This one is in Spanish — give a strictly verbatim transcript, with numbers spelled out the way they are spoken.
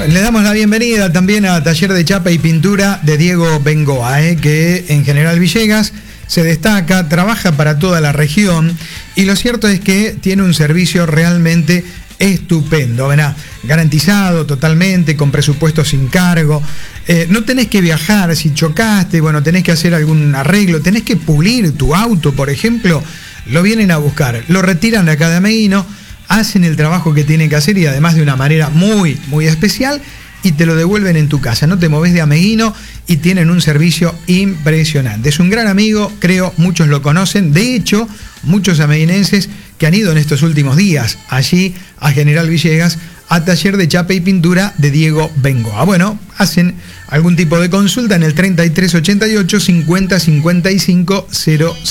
Bueno, le damos la bienvenida también a Taller de Chapa y Pintura de Diego Bengoa, eh, que en General Villegas se destaca, trabaja para toda la región y lo cierto es que tiene un servicio realmente estupendo, ¿verdad? Garantizado totalmente, con presupuesto sin cargo. Eh, no tenés que viajar, si chocaste, bueno, tenés que hacer algún arreglo, tenés que pulir tu auto, por ejemplo, lo vienen a buscar, lo retiran de acá de Ameguino, hacen el trabajo que tienen que hacer y además de una manera muy, muy especial y te lo devuelven en tu casa. No te movés de Ameguino y tienen un servicio impresionante. Es un gran amigo, creo, muchos lo conocen. De hecho, muchos ameguinenses que han ido en estos últimos días allí a General Villegas a Taller de Chapa y Pintura de Diego Bengoa. Bueno, hacen algún tipo de consulta en el treinta y tres ochenta y ocho cincuenta cincuenta y cinco cero